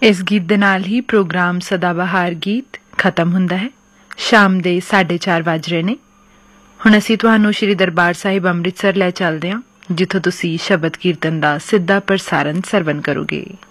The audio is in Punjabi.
ਇਸ ਗੀਤ ਦੇ ਨਾਲ ਹੀ ਪ੍ਰੋਗਰਾਮ ਸਦਾਬਹਾਰ ਗੀਤ ਖਤਮ ਹੁੰਦਾ ਹੈ। ਸ਼ਾਮ ਦੇ 4:30 ਵੱਜ ਰਹੇ ਨੇ। ਹੁਣ ਅਸੀਂ ਤੁਹਾਨੂੰ ਸ਼੍ਰੀ ਦਰਬਾਰ ਸਾਹਿਬ ਅੰਮ੍ਰਿਤਸਰ ਲੈ ਚੱਲਦੇ ਹਾਂ, ਜਿੱਥੋਂ ਤੁਸੀਂ ਸ਼ਬਦ ਕੀਰਤਨ ਦਾ ਸਿੱਧਾ ਪ੍ਰਸਾਰਣ ਸਰਵਣ ਕਰੋਗੇ।